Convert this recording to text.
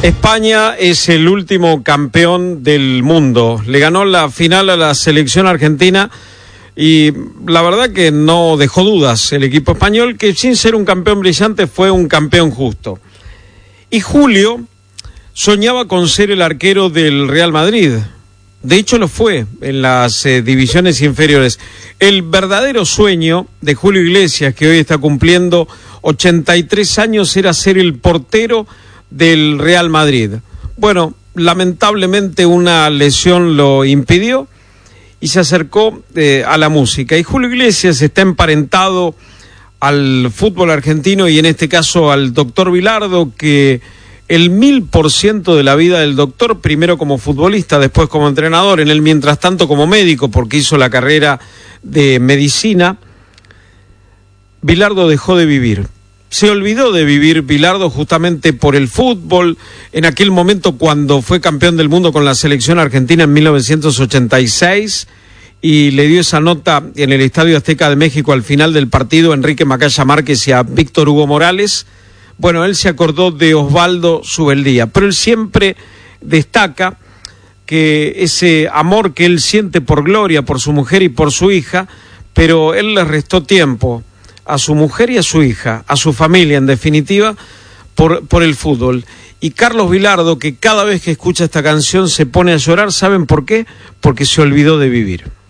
España es el último campeón del mundo. Le ganó la final a la selección argentina y la verdad que no dejó dudas el equipo español, que sin ser un campeón brillante fue un campeón justo. Y Julio soñaba con ser el arquero del Real Madrid. De hecho lo fue en las divisiones inferiores. El verdadero sueño de Julio Iglesias, que hoy está cumpliendo 83 años, era ser el portero del Real Madrid. Bueno, lamentablemente una lesión lo impidió y se acercó a la música. Y Julio Iglesias está emparentado al fútbol argentino y en este caso al doctor Bilardo, que el 1000% de la vida del doctor, primero como futbolista, después como entrenador, en el mientras tanto como médico, porque hizo la carrera de medicina, Bilardo dejó de vivir. Se olvidó de vivir Bilardo justamente por el fútbol, en aquel momento cuando fue campeón del mundo con la selección argentina en 1986, y le dio esa nota en el Estadio Azteca de México al final del partido a Enrique Macaya Márquez y a Víctor Hugo Morales. Bueno, él se acordó de Osvaldo Subeldía, pero él siempre destaca que ese amor que él siente por Gloria, por su mujer y por su hija, pero él le restó tiempo a su mujer y a su hija, a su familia en definitiva, por el fútbol. Y Carlos Bilardo, que cada vez que escucha esta canción se pone a llorar, ¿saben por qué? Porque se olvidó de vivir.